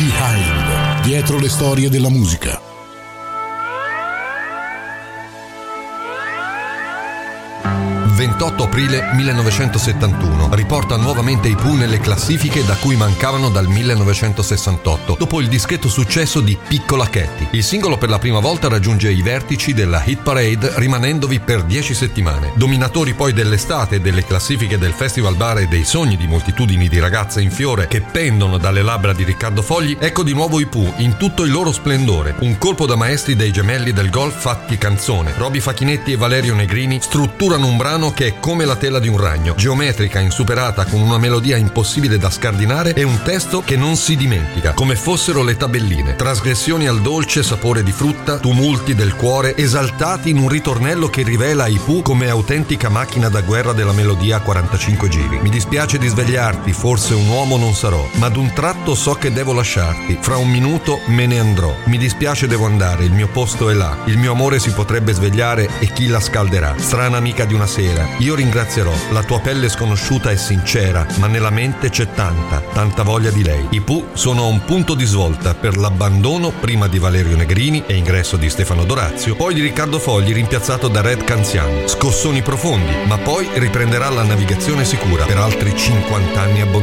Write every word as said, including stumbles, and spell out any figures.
Behind, dietro le storie della musica. ventotto aprile millenovecentosettantuno riporta nuovamente i Pooh nelle classifiche da cui mancavano dal millenovecentosessantotto, dopo il discreto successo di Piccola Katy. Il singolo per la prima volta raggiunge i vertici della hit parade, rimanendovi per dieci settimane. Dominatori poi dell'estate e delle classifiche del Festival Bar e dei sogni di moltitudini di ragazze in fiore che pendono dalle labbra di Riccardo Fogli, ecco di nuovo i Pooh in tutto il loro splendore. Un colpo da maestri dei gemelli del golf fatti canzone. Roby Facchinetti e Valerio Negrini strutturano un brano che è come la tela di un ragno, geometrica, insuperata, con una melodia impossibile da scardinare e un testo che non si dimentica, come fossero le tabelline. Trasgressioni al dolce sapore di frutta, tumulti del cuore, esaltati in un ritornello che rivela i Pooh come autentica macchina da guerra della melodia a quarantacinque giri. Mi dispiace di svegliarti, forse un uomo non sarò, ma d'un tratto so che devo lasciarti, fra un minuto me ne andrò. Mi dispiace, devo andare, il mio posto è là, il mio amore si potrebbe svegliare e chi la scalderà? Strana amica di una sera, io ringrazierò, la tua pelle sconosciuta è sincera, ma nella mente c'è tanta, tanta voglia di lei. I Pooh sono a un punto di svolta per l'abbandono prima di Valerio Negrini e ingresso di Stefano Dorazio, poi di Riccardo Fogli rimpiazzato da Red Canziano. Scossoni profondi, ma poi riprenderà la navigazione sicura per altri cinquanta anni abbondanti.